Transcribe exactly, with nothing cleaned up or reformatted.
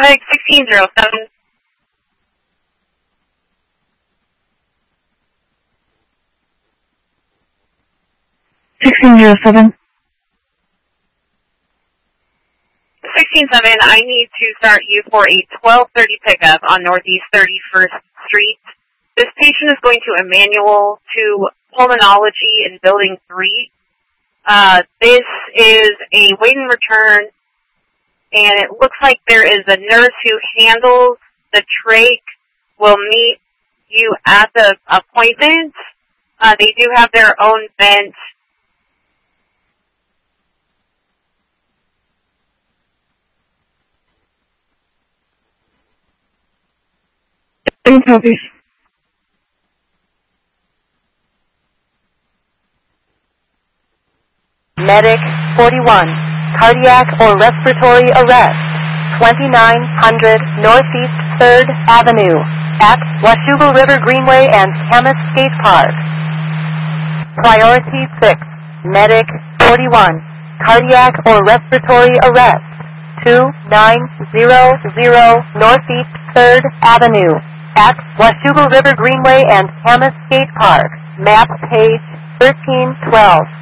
Like sixteen zero seven. sixteen zero seven. sixteen seven, I need to start you for a twelve thirty pickup on Northeast thirty-first Street. This patient is going to Emmanuel to pulmonology in building three. Uh, this is a wait and return, and it looks like there is a nurse who handles the trach. Will meet you at the appointment. Uh, they do have their own vent. Thanks, copies. Medic forty-one, cardiac or respiratory arrest, twenty-nine hundred Northeast third Avenue, at Washougal River Greenway and Camas Skate Park. Priority six, Medic forty-one, cardiac or respiratory arrest, two nine zero zero Northeast third Avenue, at Washougal River Greenway and Camas Skate Park, map page thirteen twelve.